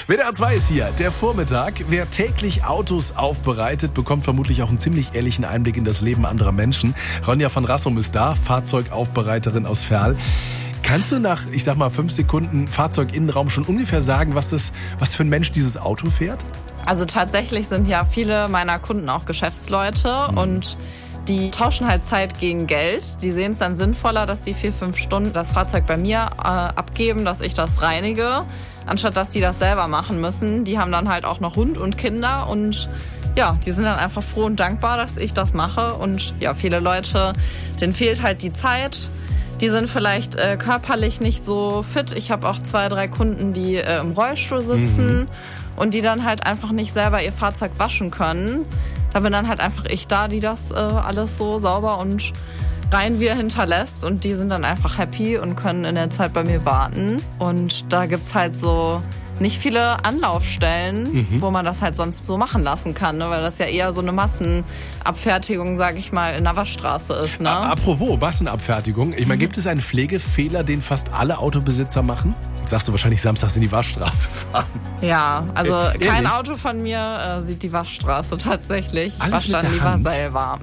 WDR 2 ist hier, der Vormittag. Wer täglich Autos aufbereitet, bekommt vermutlich auch einen ziemlich ehrlichen Einblick in das Leben anderer Menschen. Ronja von Rassum ist da, Fahrzeugaufbereiterin aus Verl. Kannst du nach, 5 Sekunden Fahrzeuginnenraum schon ungefähr sagen, was für ein Mensch dieses Auto fährt? Also tatsächlich sind ja viele meiner Kunden auch Geschäftsleute und die tauschen halt Zeit gegen Geld. Die sehen es dann sinnvoller, dass die 4-5 Stunden das Fahrzeug bei mir abgeben, dass ich das reinige, anstatt dass die das selber machen müssen. Die haben dann halt auch noch Hund und Kinder und ja, die sind dann einfach froh und dankbar, dass ich das mache. Und ja, viele Leute, denen fehlt halt die Zeit. Die sind vielleicht körperlich nicht so fit. Ich habe auch 2-3 Kunden, die im Rollstuhl sitzen und die dann halt einfach nicht selber ihr Fahrzeug waschen können. Da bin dann halt einfach ich da, die das alles so sauber und rein wieder hinterlässt. Und die sind dann einfach happy und können in der Zeit bei mir warten. Und da gibt's halt so nicht viele Anlaufstellen, wo man das halt sonst so machen lassen kann, ne? Weil das ja eher so eine Massenabfertigung, sag ich mal, in der Waschstraße ist. Ne? Apropos Massenabfertigung, ich meine, gibt es einen Pflegefehler, den fast alle Autobesitzer machen? Jetzt sagst du wahrscheinlich samstags in die Waschstraße fahren. Ja, also kein Auto von mir sieht die Waschstraße tatsächlich. Ich Alles wasche dann lieber Hand? selber.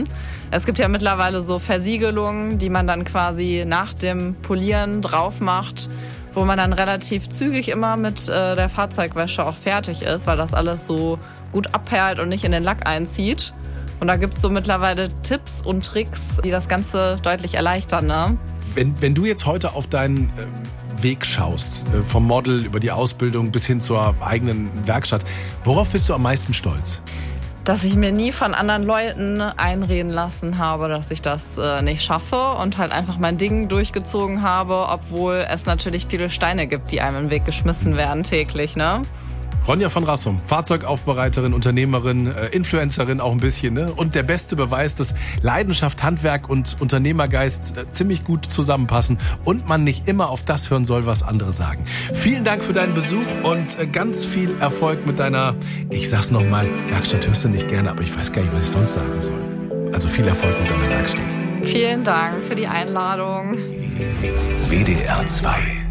Es gibt ja mittlerweile so Versiegelungen, die man dann quasi nach dem Polieren drauf macht, wo man dann relativ zügig immer mit der Fahrzeugwäsche auch fertig ist, weil das alles so gut abperlt und nicht in den Lack einzieht. Und da gibt's so mittlerweile Tipps und Tricks, die das Ganze deutlich erleichtern. Ne? Wenn du jetzt heute auf deinen Weg schaust, vom Model über die Ausbildung bis hin zur eigenen Werkstatt, worauf bist du am meisten stolz? Dass ich mir nie von anderen Leuten einreden lassen habe, dass ich das nicht schaffe und halt einfach mein Ding durchgezogen habe, obwohl es natürlich viele Steine gibt, die einem im Weg geschmissen werden täglich, ne? Ronja von Rassum, Fahrzeugaufbereiterin, Unternehmerin, Influencerin auch ein bisschen, ne? Und der beste Beweis, dass Leidenschaft, Handwerk und Unternehmergeist ziemlich gut zusammenpassen und man nicht immer auf das hören soll, was andere sagen. Vielen Dank für deinen Besuch und ganz viel Erfolg mit deiner, ich sag's nochmal, Werkstatt hörst du nicht gerne, aber ich weiß gar nicht, was ich sonst sagen soll. Also viel Erfolg mit deiner Werkstatt. Vielen Dank für die Einladung. WDR 2